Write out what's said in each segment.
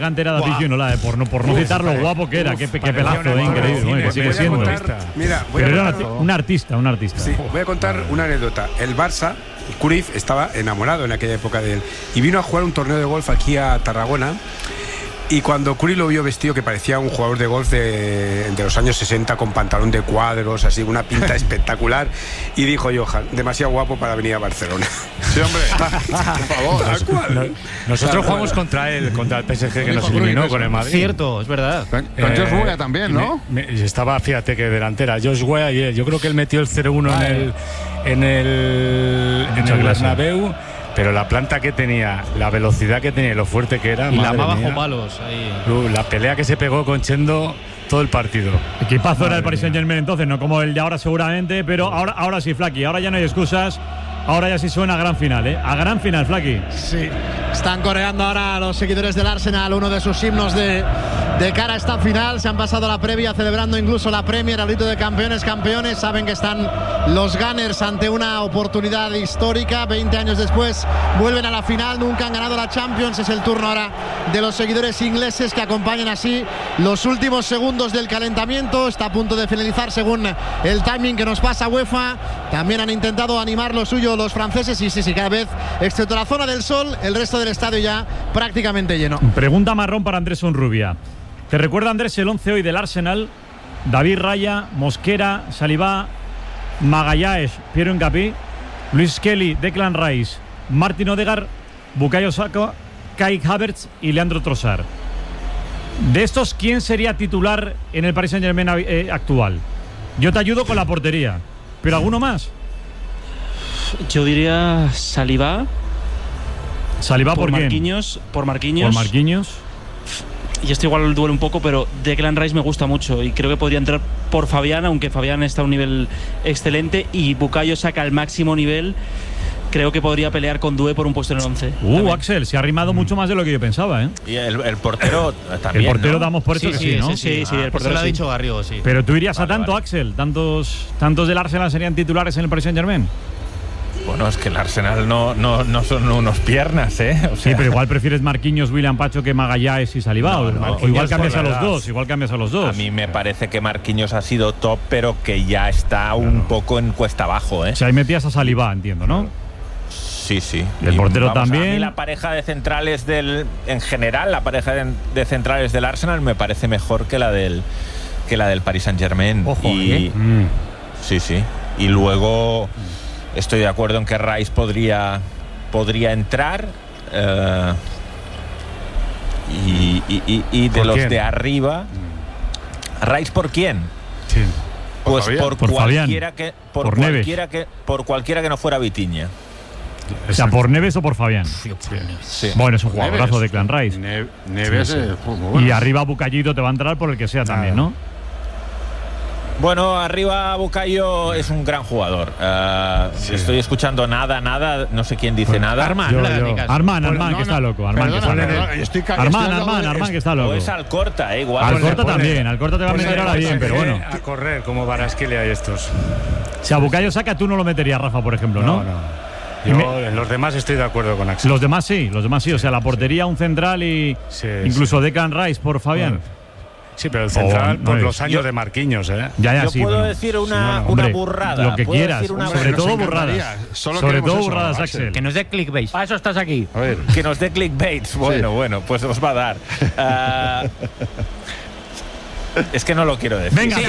Era David Ginola, por no citar lo guapo que era, qué pelazo, increíble, que sigue siendo. Mira, pero era un artista. Sí, voy a contar una anécdota. El Barça, Cruyff estaba enamorado en aquella época de él y vino a jugar un torneo de golf aquí a Tarragona. Y cuando Cruyff lo vio vestido, que parecía un jugador de golf de los años 60, con pantalón de cuadros, así, una pinta espectacular, y dijo: Johan, demasiado guapo para venir a Barcelona. Sí, hombre, por favor. Nosotros jugamos contra el PSG, que nos eliminó con el Madrid. Cierto, es verdad. Con Josh Weah también, ¿no? Estaba, fíjate que delantera, Josh Weah y él. Yo creo que él metió el 0-1 en el Bernabéu. Pero la planta que tenía, la velocidad que tenía y lo fuerte que era. Y la más bajo palos. Ahí. La pelea que se pegó con Chendo todo el partido. Equipazo era el Paris Saint-Germain entonces, no como el de ahora seguramente, pero ahora sí, Flaky, ahora ya no hay excusas. Ahora ya sí suena a gran final, ¿eh? A gran final, Flaky. Sí, están coreando ahora los seguidores del Arsenal uno de sus himnos de cara a esta final. Se han pasado la previa celebrando incluso la Premier, el grito de campeones. Saben que están los Gunners ante una oportunidad histórica. 20 años después vuelven a la final, nunca han ganado la Champions. Es el turno ahora de los seguidores ingleses que acompañan así los últimos segundos del calentamiento. Está a punto de finalizar según el timing que nos pasa UEFA. También han intentado animar lo suyo los franceses y sí, cada vez, excepto la zona del sol, el resto del estadio ya prácticamente lleno. Pregunta marrón para Andrés Onrubia. ¿Te recuerda, Andrés, el 11 hoy del Arsenal? David Raya, Mosquera, Saliba, Magalhaes, Piero Hincapié, Luis Kelly, Declan Rice, Martin Odegaard, Bukayo Saka, Kai Havertz y Leandro Trossard. De estos, ¿quién sería titular en el Paris Saint-Germain actual? Yo te ayudo con la portería, pero ¿alguno más? Yo diría Saliba. ¿Saliba por quién? Por Marquinhos. ¿Por Marquinhos? Y esto igual duele un poco, pero Declan Rice me gusta mucho y creo que podría entrar por Fabián, aunque Fabián está a un nivel excelente y Bukayo Saka al máximo nivel. Creo que podría pelear con Doué por un puesto en el 11. Axel, se ha arrimado mucho más de lo que yo pensaba, ¿eh? Y el portero también. El portero, ¿no? Damos por hecho que sí, ¿no? Sí, el portero lo ha dicho Garrido, sí. Pero tú irías a tanto, Axel. ¿Tantos del Arsenal serían titulares en el Paris Saint-Germain? Bueno, es que el Arsenal no son unos piernas, ¿eh? O sea, sí, pero igual prefieres Marquinhos, William Pacho que Magalhaes y Saliba. O igual cambias a los dos. A mí me parece que Marquinhos ha sido top, pero que ya está un poco en cuesta abajo, ¿eh? O sea, ahí metías a Saliba, entiendo, ¿no? Sí. El portero también. A mí la pareja de centrales en general, la pareja de centrales del Arsenal me parece mejor que la del Paris Saint-Germain. Ojo, Sí. Y luego estoy de acuerdo en que Rice podría entrar. Y de los de arriba. ¿Rice por quién? Sí. Pues por cualquiera que no fuera Vitinha. O sea, ¿por Neves o por Fabián? Sí. Bueno, es un jugadorazo de Declan Rice. Neves sí. Muy bueno. Y arriba Bucayito te va a entrar por el que sea también, ¿no? Bueno, arriba Bukayo es un gran jugador. Estoy escuchando nada, no sé quién dice nada. Armán, que está loco. Armán, que está loco. O es Alcorta, igual. Alcorta también, Alcorta te va a meter ahora bien, pero bueno. A correr como Barasquilla y estos. O sea, Bukayo Saka tú no lo meterías, Rafa, por ejemplo, ¿no? No. Yo en los demás estoy de acuerdo con Axel. Los demás sí. O sea, la portería, un central y incluso Declan Rice por Fabián. Bueno. Sí, pero el central por los años de Marquinhos, ¿eh? Ya, yo puedo decir una burrada. Lo que quieras. Sobre todo burradas. Sobre todo burradas, Axel. Que nos dé clickbait. Para eso estás aquí. A ver. Que nos dé clickbait. Bueno, pues os va a dar. Es que no lo quiero decir. Venga,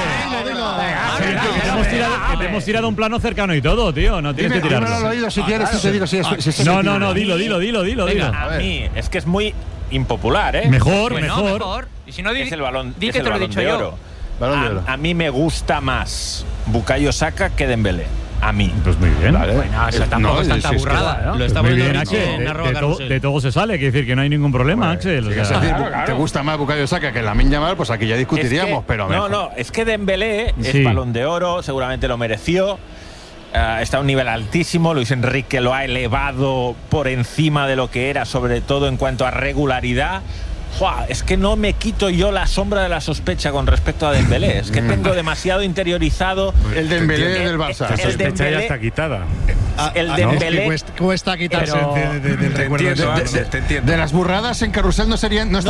te hemos tirado un plano cercano y todo, tío. No tienes que tirarlo. Dímelo al oído si quieres y te digo si es. No, dilo. A mí, es que es muy impopular, ¿eh? Mejor. Y si no, es el balón, di es que el te lo he balón dicho de yo. oro. Balón de oro. A mí me gusta más Bukayo Saka que Dembélé. A mí. Pues muy bien. Vale. Bueno, eso tampoco es tanta burrada, ¿no? Lo está muy bien, Axel. De todo se sale, quiere decir que no hay ningún problema, Axel. Es decir, te gusta más Bukayo Saka que Lamine Yamal, pues aquí ya discutiríamos, pero mejor. No, es que Dembélé es balón de oro, seguramente lo mereció. Está a un nivel altísimo. Luis Enrique lo ha elevado por encima de lo que era, sobre todo en cuanto a regularidad. Es que no me quito yo la sombra de la sospecha con respecto a Dembélé. Es que tengo demasiado interiorizado el Dembélé del Barça. La sospecha ya está quitada. el Dembélé. Cuesta quitarse del recuerdo. Te entiendo. De las burradas en carrusel no